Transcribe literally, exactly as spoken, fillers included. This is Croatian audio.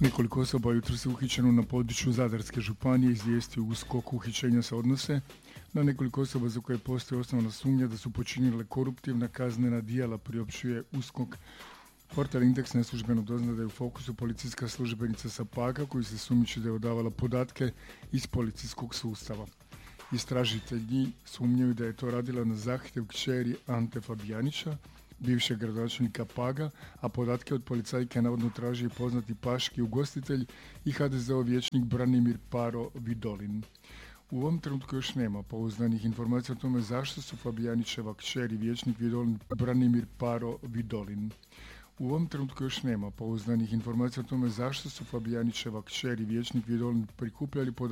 Nekoliko osoba jutro se uhićeno na području Zadarske županije, izvijestio U S K O K. Uhićenja se odnose na nekoliko osoba za koje postoji osnovna sumnja da su počinile koruptivna kaznena djela, priopćuje U S K O K. Portal Indeks neslužbeno dozna da je u fokusu policijska službenica sa Paga koji se sumnjiči da je odavala podatke iz policijskog sustava. Istražitelji sumnjaju da je to radila na zahtjev kćeri Ante Fabijanića, bivšeg gradonačelnika Paga, a podatke od policajke navodno traži poznati paški ugostitelj i ha de ze ov vijećnik Branimir Paro Vidolin. U ovom trenutku još nema pouzdanih informacija o tome zašto su Fabijanićeva kćer i vijećnik Vidolin Branimir Paro Vidolin. U ovom trenutku još nema pouzdanih informacija o tome zašto su Fabijanićeva kćer i vijećnik Vidolin prikupljali podatke